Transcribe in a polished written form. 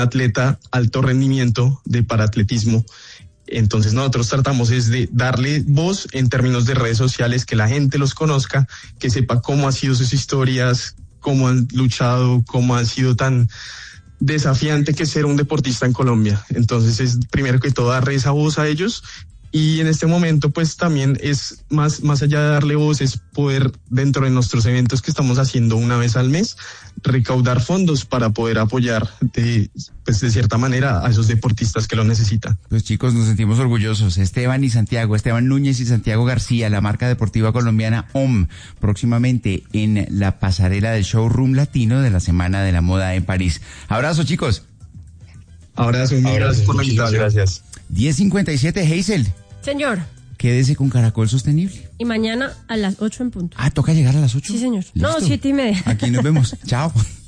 atleta alto rendimiento de paraatletismo. Entonces nosotros tratamos es de darle voz en términos de redes sociales, que la gente los conozca, que sepa cómo han sido sus historias, cómo han luchado, cómo han sido tan desafiante que ser un deportista en Colombia. Entonces es primero que todo darle esa voz a ellos, y en este momento pues también es más allá de darle voz, es poder dentro de nuestros eventos que estamos haciendo una vez al mes, recaudar fondos para poder apoyar de cierta manera a esos deportistas que lo necesitan. Pues chicos, nos sentimos orgullosos. Esteban Núñez y Santiago García, la marca deportiva colombiana OM, próximamente en la pasarela del Showroom Latino de la Semana de la Moda en París. Abrazo, chicos. Abrazo, gracias por la invitación. Gracias. 10:57, Hazel. Señor. Quédese con Caracol Sostenible. Y mañana a las 8 en punto. ¿Toca llegar a las 8? Sí, señor. ¿Listo? No, 7:30. Aquí nos vemos. Chao.